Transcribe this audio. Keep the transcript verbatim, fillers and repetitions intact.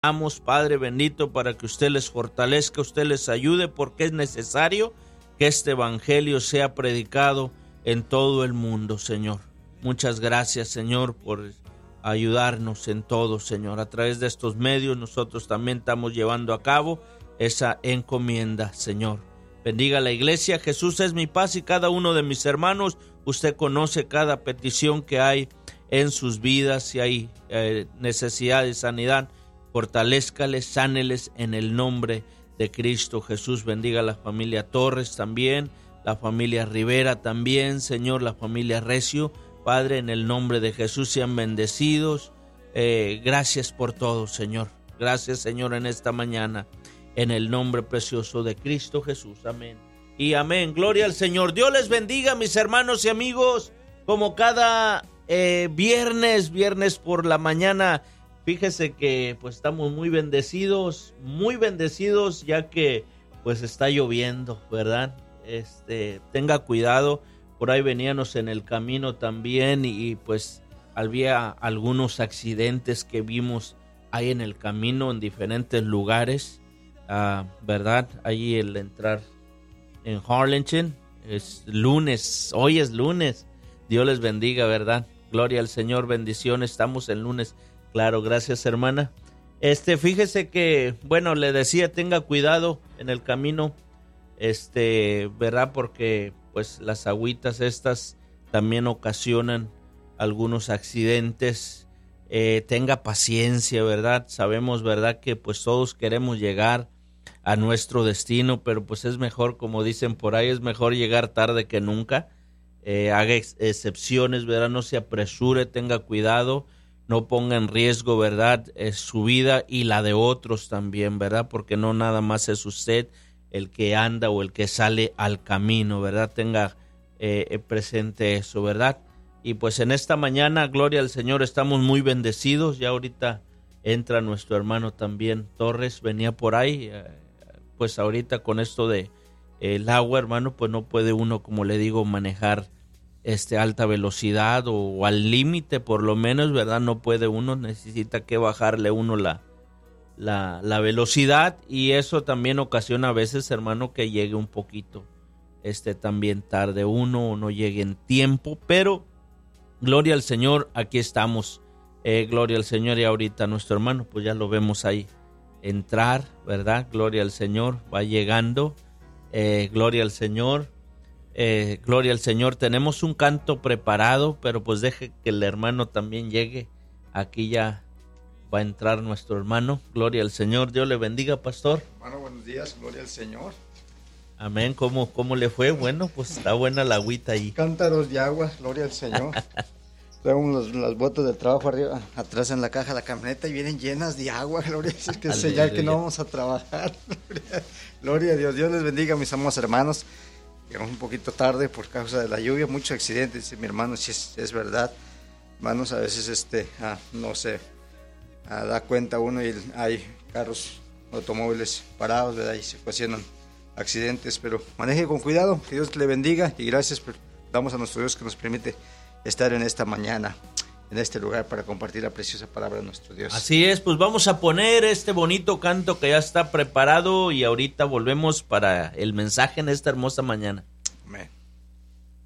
Oramos, Padre bendito, para que usted les fortalezca, usted les ayude, porque es necesario que este evangelio sea predicado en todo el mundo, Señor. Muchas gracias, Señor, por ayudarnos en todo, Señor. A través de estos medios nosotros también estamos llevando a cabo esa encomienda, Señor. Bendiga la iglesia. Jesús es mi paz y cada uno de mis hermanos, usted conoce cada petición que hay en sus vidas. Si hay eh, necesidad de sanidad, fortalézcales, sáneles en el nombre de Cristo Jesús. Bendiga a la familia Torres también, la familia Rivera también, Señor, la familia Recio. Padre, en el nombre de Jesús sean bendecidos. Eh, gracias por todo, Señor. Gracias, Señor, en esta mañana, en el nombre precioso de Cristo Jesús. Amén y amén. Gloria al Señor. Dios les bendiga, mis hermanos y amigos. Como cada eh, viernes, viernes por la mañana, fíjese que pues estamos muy bendecidos, muy bendecidos, ya que pues está lloviendo, ¿verdad? Este, tenga cuidado. Por ahí veníamos en el camino también y pues había algunos accidentes que vimos ahí en el camino en diferentes lugares, uh, ¿verdad? Ahí el entrar en Harlingen, es lunes, hoy es lunes, Dios les bendiga, ¿verdad? Gloria al Señor, bendiciones, estamos en lunes, claro, gracias hermana. Este, fíjese que, bueno, le decía, tenga cuidado en el camino, este, ¿verdad? Porque pues las agüitas estas también ocasionan algunos accidentes. Eh, tenga paciencia, ¿verdad? Sabemos, ¿verdad? Que pues todos queremos llegar a nuestro destino, pero pues es mejor, como dicen por ahí, es mejor llegar tarde que nunca. Eh, haga ex- excepciones, ¿verdad? No se apresure, tenga cuidado, no ponga en riesgo, ¿verdad? Eh, su vida y la de otros también, ¿verdad? Porque no nada más es usted el que anda o el que sale al camino, ¿verdad? Tenga eh, presente eso, ¿verdad? Y pues en esta mañana, gloria al Señor, estamos muy bendecidos. Ya ahorita entra nuestro hermano también Torres, venía por ahí, eh, pues ahorita con esto de eh, el agua, hermano, pues no puede uno, como le digo, manejar este alta velocidad o, o al límite por lo menos, ¿verdad? No puede uno, necesita que bajarle uno la La, la velocidad, y eso también ocasiona a veces, hermano, que llegue un poquito este también tarde uno o no llegue en tiempo, pero gloria al Señor, aquí estamos, eh, gloria al Señor. Y ahorita nuestro hermano, pues ya lo vemos ahí entrar, ¿verdad? Gloria al Señor, va llegando, eh, gloria al Señor, eh, gloria al Señor. Tenemos un canto preparado, pero pues deje que el hermano también llegue. Aquí ya va a entrar nuestro hermano. Gloria al Señor. Dios le bendiga, pastor. Hermano, buenos días. Gloria al Señor. Amén. ¿Cómo, cómo le fue? Bueno, pues está buena la agüita ahí. Cántaros de agua. Gloria al Señor. Traigo las botas del trabajo arriba, atrás en la caja de la camioneta y vienen llenas de agua. Gloria a Dios, que es señal que no vamos a trabajar. Gloria, gloria a Dios. Dios les bendiga, mis amados hermanos. Llegamos un poquito tarde por causa de la lluvia. Muchos accidentes, dice mi hermano, si es, es verdad. Hermanos, a veces, este, ah, no sé, Ah, da cuenta uno y hay carros, automóviles parados, ¿verdad? Y se ocasionan accidentes, pero maneje con cuidado, que Dios le bendiga y gracias por, damos a nuestro Dios que nos permite estar en esta mañana, en este lugar para compartir la preciosa palabra de nuestro Dios. Así es, pues vamos a poner este bonito canto que ya está preparado y ahorita volvemos para el mensaje en esta hermosa mañana.